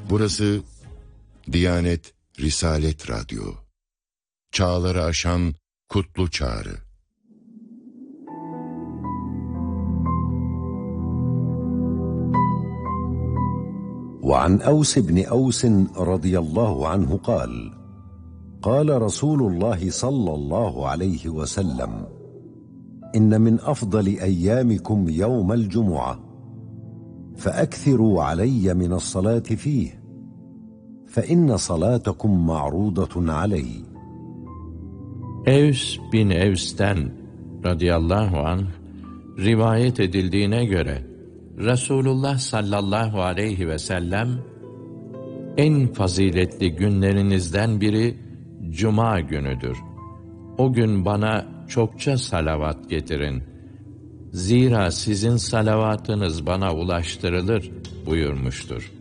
Burası Diyanet Risalet Radyo. Çağları aşan kutlu çağrı. وعن أوس بن أوس رضي الله عنه قال قال رسول الله صلى الله عليه وسلم إن من أفضل أيامكم يوم الجمعة فأكثروا علي من الصلاة فيه فإن صلاتكم معروضة علي. Evs bin Evs'ten radıyallahu anh rivayet edildiğine göre Resulullah sallallahu aleyhi ve sellem en faziletli günlerinizden biri Cuma günüdür. O gün bana çokça salavat getirin. Zira sizin salavatınız bana ulaştırılır buyurmuştur.